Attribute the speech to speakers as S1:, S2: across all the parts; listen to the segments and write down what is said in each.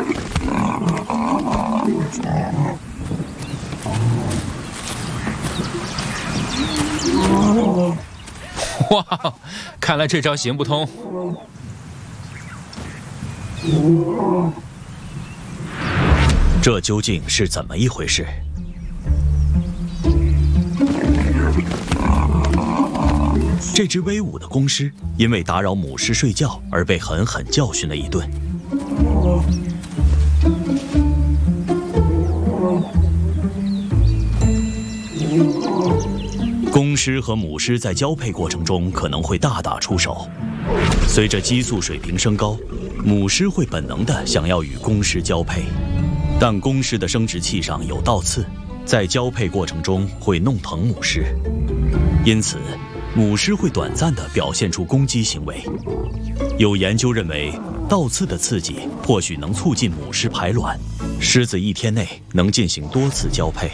S1: 哇，看来这招行不通。
S2: 这究竟是怎么一回事？这只威武的公狮因为打扰母狮睡觉而被狠狠教训了一顿。公狮和母狮在交配过程中可能会大打出手，随着激素水平升高，母狮会本能地想要与公狮交配，但公狮的生殖器上有倒刺，在交配过程中会弄疼母狮，因此母狮会短暂地表现出攻击行为。有研究认为，倒刺的刺激或许能促进母狮排卵，狮子一天内能进行多次交配。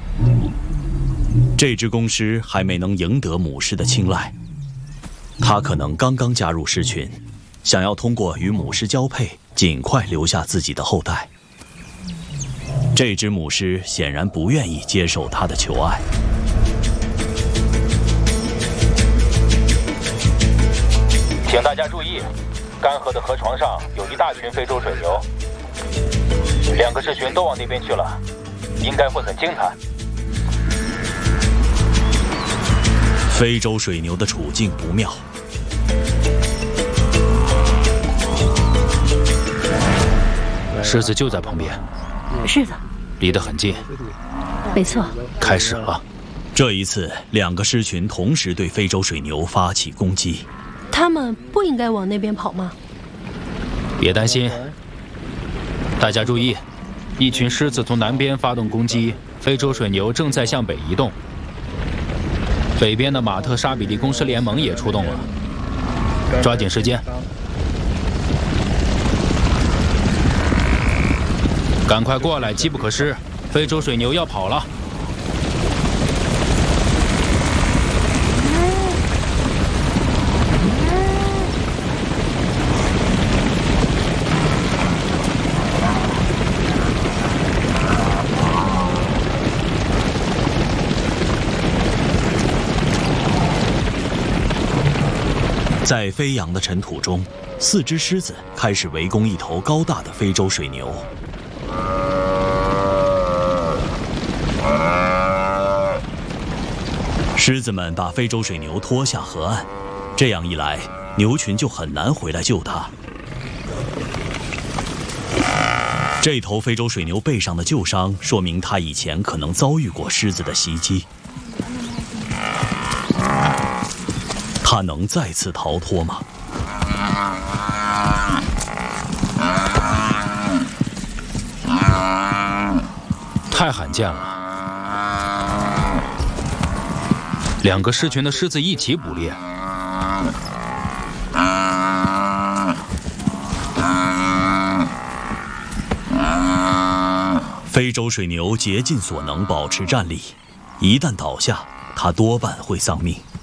S2: 这只公狮还没能赢得母狮的青睐，它可能刚刚加入狮群，想要通过与母狮交配，尽快留下自己的后代。这只母狮显然不愿意接受它的求爱。
S1: 请大家注意，干涸的河床上有一大群非洲水牛，2个狮群都往那边去了，应该会很惊叹。
S2: 非洲水牛的处境不妙。
S1: 狮子就在旁边。
S3: 是的，
S1: 离得很近。
S3: 没错。
S1: 开始了。
S2: 这一次，2个狮群同时对非洲水牛发起攻击。
S3: 他们不应该往那边跑吗？
S1: 别担心，大家注意，一群狮子从南边发动攻击，非洲水牛正在向北移动。北边的马特沙比利公狮联盟也出动了，抓紧时间，赶快过来，机不可失！非洲水牛要跑了。
S2: 在飞扬的尘土中，4只狮子开始围攻一头高大的非洲水牛。狮子们把非洲水牛拖下河岸，这样一来，牛群就很难回来救它。这头非洲水牛背上的旧伤，说明它以前可能遭遇过狮子的袭击。它能再次逃脱吗？
S1: 太罕见了，2个狮群的狮子一起捕猎。
S2: 非洲水牛竭尽所能保持站立，一旦倒下，它多半会丧命。